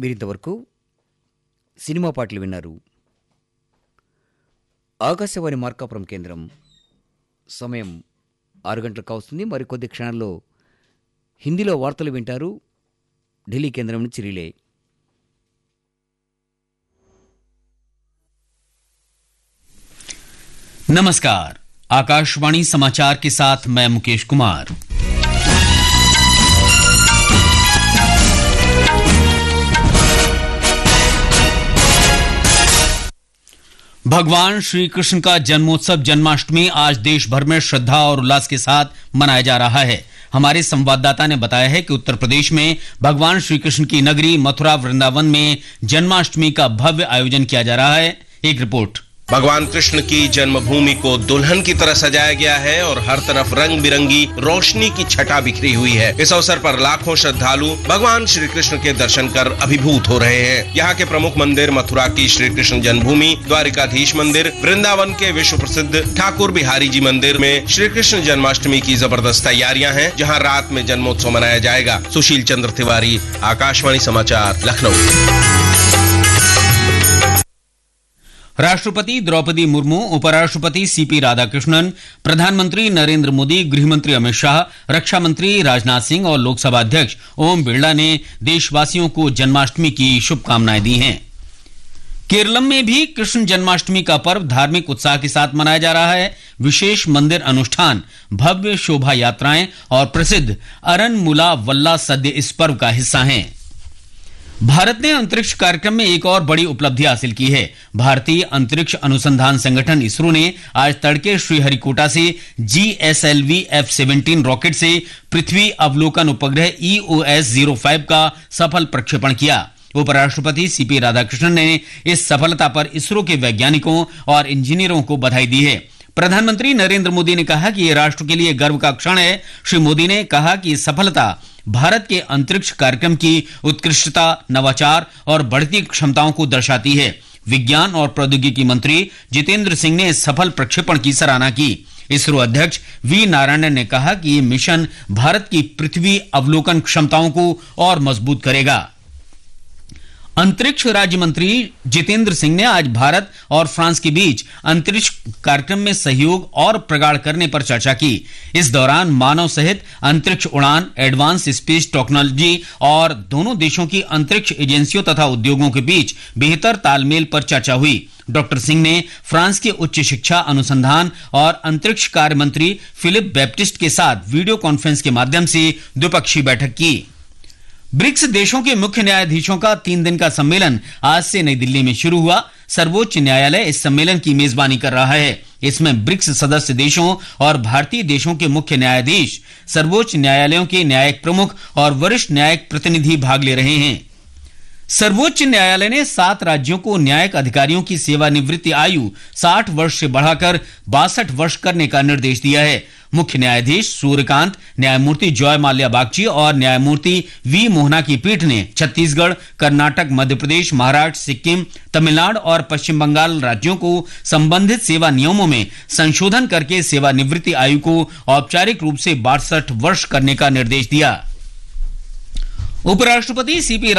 మీరింతవరకు సినిమా పాటలు విన్నారు. ఆకాశవాణి మార్కాపురం కేంద్రం. సమయం 6 గంటలకు కావస్తుంది. మరికొద్ది క్షణాల్లో హిందీలో వార్తలు వింటారు. ఢిల్లీ కేంద్రం నుంచి రిలే. नमस्कार, आकाशवाणी समाचार के साथ मैं मुकेश कुमार. भगवान श्री कृष्ण का जन्मोत्सव जन्माष्टमी आज देश भर में श्रद्धा और उल्लास के साथ मनाया जा रहा है. हमारे संवाददाता ने बताया है कि उत्तर प्रदेश में भगवान श्री कृष्ण की नगरी मथुरा वृंदावन में जन्माष्टमी का भव्य आयोजन किया जा रहा है. एक रिपोर्ट. भगवान कृष्ण की जन्मभूमि को दुल्हन की तरह सजाया गया है और हर तरफ रंग बिरंगी रोशनी की छटा बिखरी हुई है. इस अवसर पर लाखों श्रद्धालु भगवान श्री कृष्ण के दर्शन कर अभिभूत हो रहे हैं. यहाँ के प्रमुख मंदिर मथुरा की श्री कृष्ण जन्मभूमि, द्वारिकाधीश मंदिर, वृंदावन के विश्व प्रसिद्ध ठाकुर बिहारी जी मंदिर में श्री कृष्ण जन्माष्टमी की जबरदस्त तैयारियां हैं, जहाँ रात में जन्मोत्सव मनाया जाएगा. सुशील चंद्र तिवारी, आकाशवाणी समाचार, लखनऊ. राष्ट्रपति द्रौपदी मुर्मू, उपराष्ट्रपति सीपी राधाकृष्णन, प्रधानमंत्री नरेंद्र मोदी, गृहमंत्री अमित शाह, रक्षा मंत्री राजनाथ सिंह और लोकसभा अध्यक्ष ओम बिरला ने देशवासियों को जन्माष्टमी की शुभकामनाएं दी हैं. केरलम में भी कृष्ण जन्माष्टमी का पर्व धार्मिक उत्साह के साथ मनाया जा रहा है. विशेष मंदिर अनुष्ठान, भव्य शोभा यात्राएं और प्रसिद्ध अरनमुला वल्ला सद्य इस पर्व का हिस्सा हैं. भारत ने अंतरिक्ष कार्यक्रम में एक और बड़ी उपलब्धि हासिल की है. भारतीय अंतरिक्ष अनुसंधान संगठन इसरो ने आज तड़के श्रीहरिकोटा से GSLV F-17 रॉकेट से पृथ्वी अवलोकन उपग्रह EOS-05 का सफल प्रक्षेपण किया. उपराष्ट्रपति सीपी राधाकृष्णन ने इस सफलता पर इसरो के वैज्ञानिकों और इंजीनियरों को बधाई दी है. प्रधानमंत्री नरेंद्र मोदी ने कहा कि यह राष्ट्र के लिए गर्व का क्षण है. श्री मोदी ने कहा कि सफलता भारत के अंतरिक्ष कार्यक्रम की उत्कृष्टता, नवाचार और बढ़ती क्षमताओं को दर्शाती है. विज्ञान और प्रौद्योगिकी मंत्री जितेंद्र सिंह ने इस सफल प्रक्षेपण की सराहना की. इसरो अध्यक्ष वी नारायणन ने कहा कि यह मिशन भारत की पृथ्वी अवलोकन क्षमताओं को और मजबूत करेगा. अंतरिक्ष राज्य मंत्री जितेंद्र सिंह ने आज भारत और फ्रांस के बीच अंतरिक्ष कार्यक्रम में सहयोग और प्रगाढ़ करने पर चर्चा की. इस दौरान मानव सहित अंतरिक्ष उड़ान, एडवांस स्पेस टेक्नोलॉजी और दोनों देशों की अंतरिक्ष एजेंसियों तथा उद्योगों के बीच बेहतर तालमेल पर चर्चा हुई. डॉक्टर सिंह ने फ्रांस के उच्च शिक्षा, अनुसंधान और अंतरिक्ष कार्य मंत्री फिलिप बैप्टिस्ट के साथ वीडियो कॉन्फ्रेंस के माध्यम से द्विपक्षीय बैठक की. ब्रिक्स देशों के मुख्य न्यायाधीशों का 3 दिन का सम्मेलन आज से नई दिल्ली में शुरू हुआ. सर्वोच्च न्यायालय इस सम्मेलन की मेजबानी कर रहा है. इसमें ब्रिक्स सदस्य देशों और भारतीय देशों के मुख्य न्यायाधीश, सर्वोच्च न्यायालयों के न्यायिक प्रमुख और वरिष्ठ न्यायिक प्रतिनिधि भाग ले रहे हैं. सर्वोच्च न्यायालय ने 7 राज्यों को न्यायिक अधिकारियों की सेवानिवृत्ति आयु 60 वर्ष से बढ़ाकर 62 वर्ष करने का निर्देश दिया है. मुख्य न्यायाधीश सूर्यकांत, न्यायमूर्ति जॉय माल्या बागची और न्यायमूर्ति वी मोहना की पीठ ने छत्तीसगढ़, कर्नाटक, मध्य प्रदेश, महाराष्ट्र, सिक्किम, तमिलनाडु और पश्चिम बंगाल राज्यों को संबंधित सेवा नियमों में संशोधन करके सेवानिवृत्ति आयु को औपचारिक रूप से 62 वर्ष करने का निर्देश दिया. उपराष्ट्रपति सीपी